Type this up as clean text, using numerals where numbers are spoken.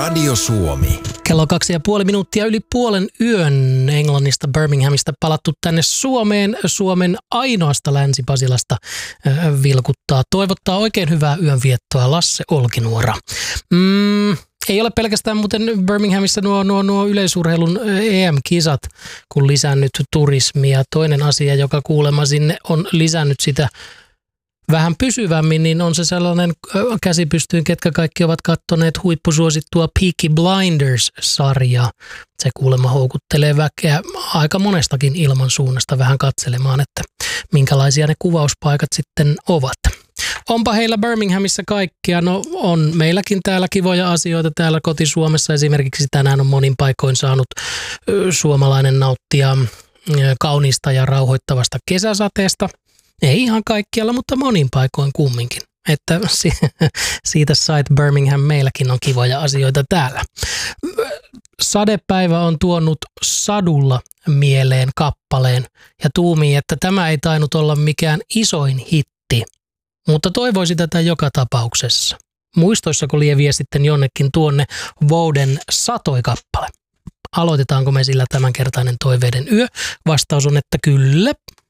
Radio Suomi. Kello 2,5 yli puolen yön Englannista Birminghamista palattu tänne Suomeen. Suomen ainoasta Länsi-Pasilasta vilkuttaa. Toivottaa oikein hyvää yönviettoa Lasse Olkinuora. Ei ole pelkästään muuten Birminghamissa nuo yleisurheilun EM-kisat, kun lisännyt turismia. Toinen asia, joka kuulemma sinne on lisännyt sitä vähän pysyvämmin, niin on se sellainen käsipystyyn, ketkä kaikki ovat kattoneet huippusuosittua Peaky Blinders-sarjaa. Se kuulemma houkuttelee väkeä aika monestakin ilmansuunnasta vähän katselemaan, että minkälaisia ne kuvauspaikat sitten ovat. Onpa heillä Birminghamissa kaikkia. No on meilläkin täällä kivoja asioita täällä koti-Suomessa. Esimerkiksi tänään on monin paikoin saanut suomalainen nauttia kauniista ja rauhoittavasta kesäsateesta. Ei ihan kaikkialla, mutta monin paikoin kumminkin. Että siitä side Birmingham meilläkin on kivoja asioita täällä. Sadepäivä on tuonut Sadulla mieleen kappaleen ja tuumii, että tämä ei tainnut olla mikään isoin hitti, mutta toivoisi tätä joka tapauksessa. Muistoissako lieviä sitten jonnekin tuonne Vouden Satoi-kappale? Aloitetaanko me sillä tämänkertainen toiveiden yö? Vastaus on, että kyllä.